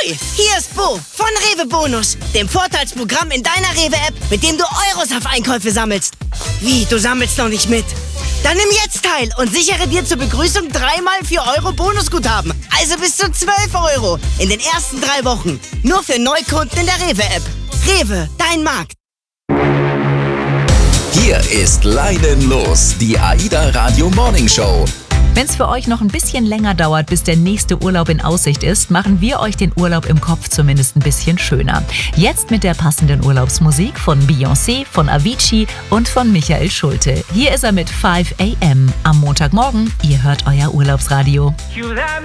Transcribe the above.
Ahoi! Hier ist Bo von Rewe Bonus, dem Vorteilsprogramm in deiner Rewe-App, mit dem du Euros auf Einkäufe sammelst. Wie, du sammelst noch nicht mit? Dann nimm jetzt teil und sichere dir zur Begrüßung 3x 4 Euro Bonusguthaben. Also bis zu 12 Euro in den ersten 3 Wochen. Nur für Neukunden in der Rewe-App. Rewe, dein Markt. Hier ist Leidenlos, die AIDA Radio Morning Show. Wenn es für euch noch ein bisschen länger dauert, bis der nächste Urlaub in Aussicht ist, machen wir euch den Urlaub im Kopf zumindest ein bisschen schöner. Jetzt mit der passenden Urlaubsmusik von Beyoncé, von Avicii und von Michael Schulte. Hier ist er mit 5 AM am Montagmorgen. Ihr hört euer Urlaubsradio.